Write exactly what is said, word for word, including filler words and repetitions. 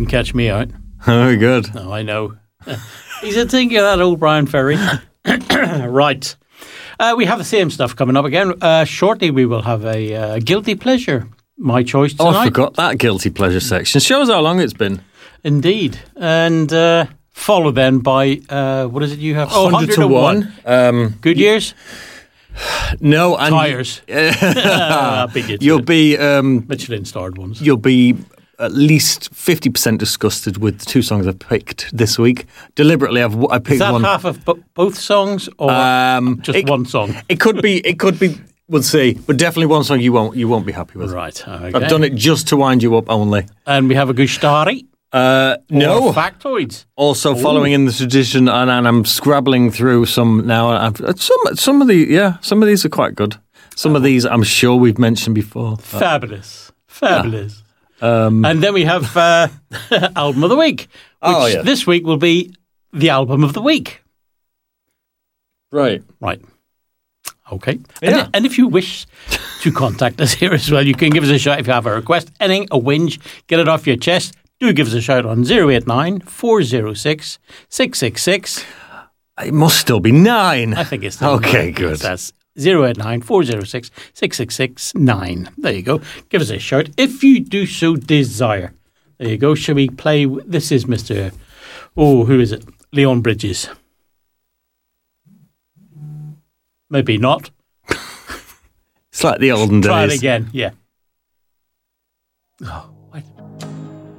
Couldn't catch me out. Very good. No, I know. He's a thinker, that old Brian Ferry. Right. Uh, we have the same stuff coming up again. Uh, shortly, we will have a uh, guilty pleasure. My choice tonight. Oh, I forgot that guilty pleasure section. Show us how long it's been. Indeed. And uh, follow then by, uh, what is it you have? Oh, one hundred to one. Um, Good years? no. And Tyres. Uh, big you'll be... Um, Michelin-starred ones. You'll be at least fifty percent disgusted with the two songs I've picked this week. Deliberately, I've I picked Is that one. half of bo- both songs or Um, just it- one song? It could be. It could be. We'll see. But definitely one song you won't. You won't be happy with. Right. Okay. I've done it just to wind you up only. And we have a Gustari. Uh, no. Or factoids. Also following in the tradition, and, and I'm scrabbling through some now. I've, some some of the yeah, some of these are quite good. Some of these I'm sure we've mentioned before. Fabulous. Fabulous. Um, And then we have uh, Album of the Week, which Oh, yeah. this week will be the Album of the Week. right. Right. Okay. Yeah. And, and if you wish to contact us here as well, you can give us a shout if you have a request, anything, a whinge, get it off your chest. Do give us a shout on zero eight nine, four oh six, six six six. It must still be nine. I think it's still Okay, nine. good. Yes, that's zero eight nine, four oh six, six six six nine. There you go. Give us a shout if you do so desire. There you go. Shall we play? This is Mister Oh, who is it? Leon Bridges. Maybe not. It's like the olden days. Try it again. Yeah. Oh.